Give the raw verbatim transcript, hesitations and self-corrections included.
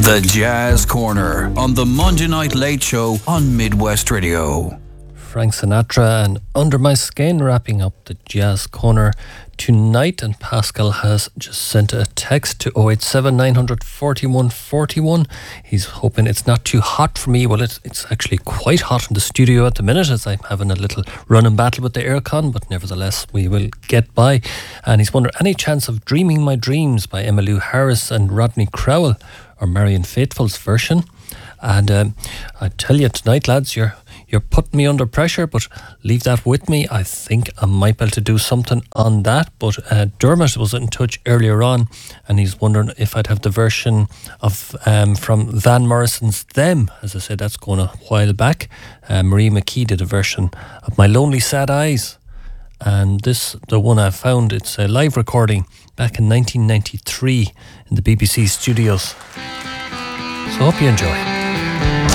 The Jazz Corner on the Monday Night Late Show on Midwest Radio. Frank Sinatra and Under My Skin wrapping up the Jazz Corner tonight, and Pascal has just sent a text to oh eight seven, nine four one, four one. He's hoping it's not too hot for me. Well, it's, it's actually quite hot in the studio at the minute as I'm having a little running battle with the aircon, but nevertheless we will get by. And he's wondering, any chance of Dreaming My Dreams by Emmylou Harris and Rodney Crowell, or Marion Faithfull's version? And um, I tell you tonight, lads, you're you're putting me under pressure, but leave that with me. I think I might be able to do something on that. But uh, Dermot was in touch earlier on, and he's wondering if I'd have the version of um, from Van Morrison's Them. As I said, that's going a while back. Uh, Marie McKee did a version of My Lonely Sad Eyes. And this, the one I found, it's a live recording back in nineteen ninety-three in the B B C studios. So I hope you enjoy.